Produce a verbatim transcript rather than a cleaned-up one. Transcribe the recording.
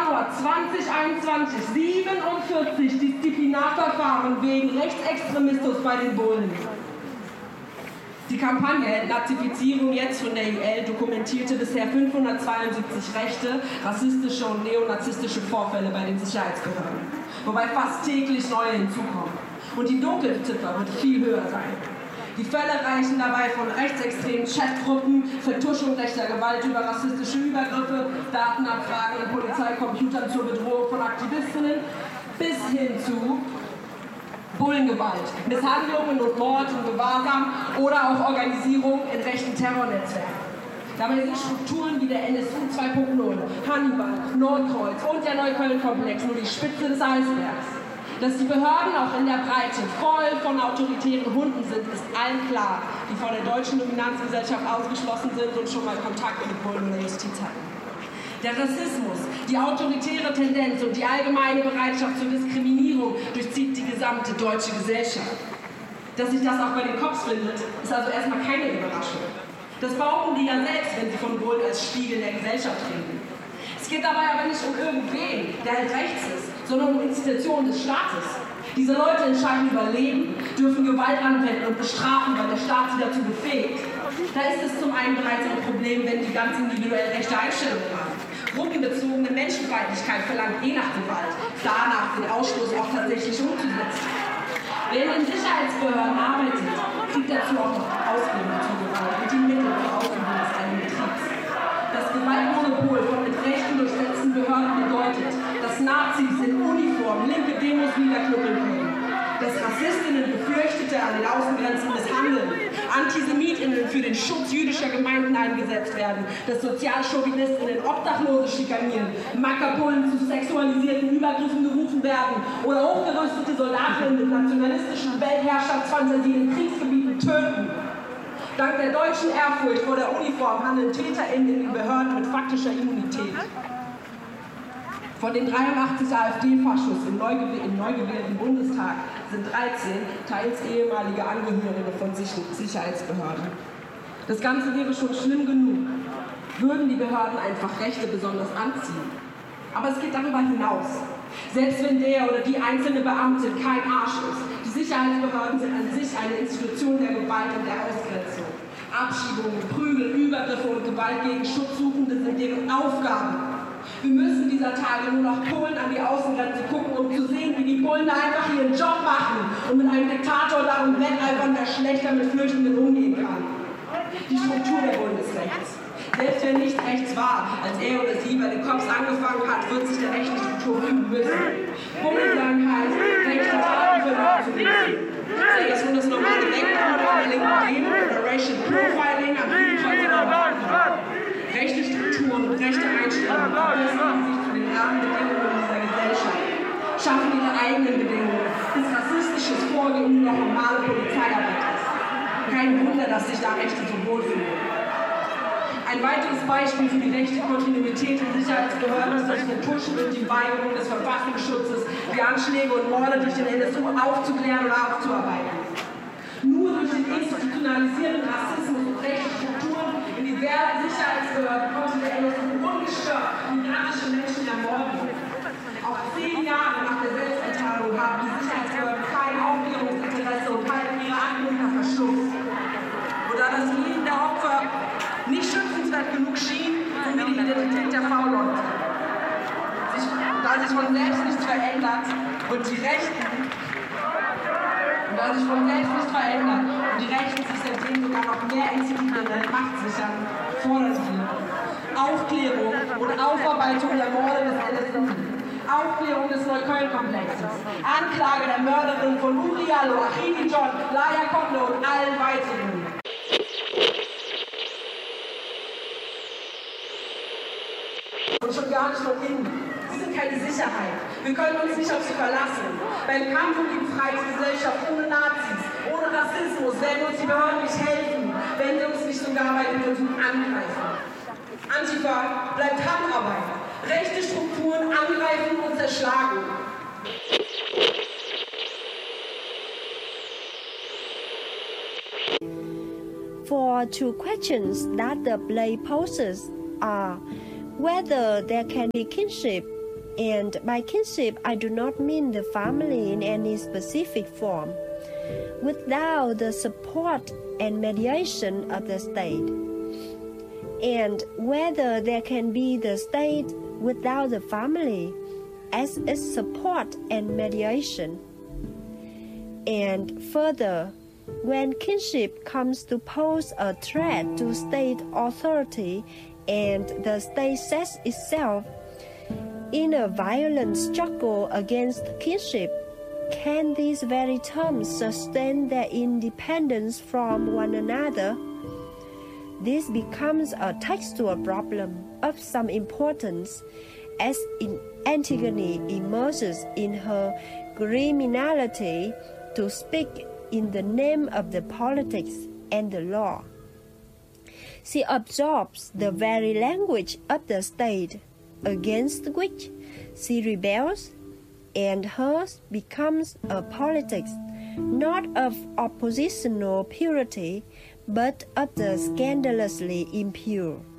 Januar zweitausendeinundzwanzig siebenundvierzig Disziplinarverfahren wegen Rechtsextremismus bei den Bullen. Die Kampagne Entnazifizierung jetzt von der I L dokumentierte bisher fünfhundertzweiundsiebzig rechte, rassistische und neonazistische Vorfälle bei den Sicherheitsbehörden, wobei fast täglich neue hinzukommen. Und die Dunkelziffer wird viel höher sein. Die Fälle reichen dabei von rechtsextremen Chatgruppen, Vertuschung rechter Gewalt über rassistische Übergriffe, Datenabfragen in Polizeicomputern zur Bedrohung von Aktivistinnen bis hin zu Bullengewalt, Misshandlungen und Mord in Gewahrsam oder auch Organisierung in rechten Terrornetzwerken. Dabei sind Strukturen wie der N S U zwei Punkt null, Hannibal, Nordkreuz und der Neukölln-Komplex nur die Spitze des Eisbergs. Dass die Behörden auch in der Breite voll von autoritären Hunden sind, ist allen klar, die von der deutschen Dominanzgesellschaft ausgeschlossen sind und schon mal Kontakt mit Bullen oder Justiz hatten. Der Rassismus, die autoritäre Tendenz und die allgemeine Bereitschaft zur Diskriminierung durchzieht die gesamte deutsche Gesellschaft. Dass sich das auch bei den Cops findet, ist also erstmal keine Überraschung. Das behaupten die ja selbst, wenn sie von Bullen als Spiegel der Gesellschaft reden. Es geht dabei aber nicht um irgendwen, der halt rechts ist, sondern um Institutionen des Staates. Diese Leute entscheiden über Leben, dürfen Gewalt anwenden und bestrafen, weil der Staat sie dazu befähigt. Da ist es zum einen bereits ein Problem, wenn die ganz individuell rechte Einstellungen haben. Gruppenbezogene Menschenfeindlichkeit verlangt je nach Gewalt, danach den Ausstoß auch tatsächlich umzusetzen. Wer in den Sicherheitsbehörden arbeitet, kriegt dazu auch noch Ausbildung zur Gewalt und die Mittel zur Ausübung des eigenen Betriebs. Das Gewaltmonopol von mit Rechten durchsetzten Behörden bedeutet, dass Nazis in Uniform linke Demos niederknüppeln können, dass Rassistinnen Gefürchtete an den Außengrenzen misshandeln, Antisemitinnen für den Schutz jüdischer Gemeinden eingesetzt werden, dass Sozialchauvinistinnen Obdachlose schikanieren, Mackerbullen zu sexualisierten Übergriffen gerufen werden oder hochgerüstete Soldatinnen mit nationalistischen Weltherrschaftsfantasien in Kriegsgebieten töten. Dank der deutschen Ehrfurcht vor der Uniform handeln TäterInnen in den Behörden mit faktischer Immunität. Von den dreiundachtzig AfD-Faschos im neu, im neu gewählten Bundestag sind dreizehn teils ehemalige Angehörige von Sicherheitsbehörden. Das Ganze wäre schon schlimm genug, würden die Behörden einfach Rechte besonders anziehen. Aber es geht darüber hinaus. Selbst wenn der oder die einzelne Beamte kein Arsch ist, die Sicherheitsbehörden sind an sich eine Institution der Gewalt und der Ausgrenzung. Abschiebungen, Prügel, Übergriffe und Gewalt gegen Schutzsuchende sind deren Aufgaben. Wir müssen dieser Tage nur nach Polen an die Außengrenze gucken, um zu sehen, wie die Bullen da einfach ihren Job machen und mit einem Diktator darum wetteifern, wer schlechter mit Flüchtenden umgehen kann. Die Struktur der Bundesrechts. Selbst wer nicht rechts war, als er oder sie bei den Cops angefangen hat, wird sich der rechten Struktur fügen müssen. Bundesland heißt, rechte Taten verloren zu wissen. Sei es nun das normale Wegkommen oder linken Leben oder Racial Profiling am Flugzeug oder rechte Strukturen und rechte Einstellungen verbessern sich zu den Rahmenbedingungen dieser Gesellschaft, schaffen ihre eigenen Bedingungen, bis rassistisches Vorgehen nur noch normale Polizeiarbeit ist. Kein Wunder, dass sich da Rechte so wohlfühlen. Ein weiteres Beispiel für die rechte Kontinuität in Sicherheitsbehörden ist das Vertuschen und die Weigerung des Verfassungsschutzes, die Anschläge und Morde durch den N S U aufzuklären oder aufzuarbeiten. Nur durch den institutionalisierten Rassismus und rechte Strukturen in diversen Sicherheitsbehörden konnte der N S U ungestört migrantische Menschen ermorden. Auch zehn Jahre nach der Selbstenttarnung haben die Sicherheitsbehörden kein Aufklärungsinteresse und halten ihre Akten unter Verschluss. Oder das Leben der Opfer nicht schützenswert genug schien, um die Identität der V-Leute. Da sich von selbst nichts verändert und die Rechten, und da sich von selbst nichts verändert und die Rechten sich seitdem sogar noch mehr institutionelle Macht sichern, fordern wir Aufklärung und Aufarbeitung der Morde des N S U, Aufklärung des Neukölln-Komplexes, Anklage der Mörderin von Uri Jallo, Achini John, Laia Koppler und allen weiteren. Und schon gar nicht von innen. Sie sind keine Sicherheit. Wir können uns nicht auf sie verlassen. Beim Kampf um die befreite Gesellschaft ohne Nazis, ohne Rassismus werden uns die Behörden nicht helfen, wenn sie uns nicht sogar bei den Versuchen angreifen. Antifa bleibt Handarbeit. Rechte Strukturen angreifen und zerschlagen. For two questions that the play poses are whether there can be kinship And by kinship, I do not mean the family in any specific form, without the support and mediation of the state. And whether there can be the state without the family as its support and mediation. And further, when kinship comes to pose a threat to state authority and the state sets itself in a violent struggle against kinship, can these very terms sustain their independence from one another? This becomes a textual problem of some importance, as in Antigone emerges in her criminality to speak in the name of the politics and the law. She absorbs the very language of the state, against which she rebels, and hers becomes a politics not of oppositional purity, but of the scandalously impure.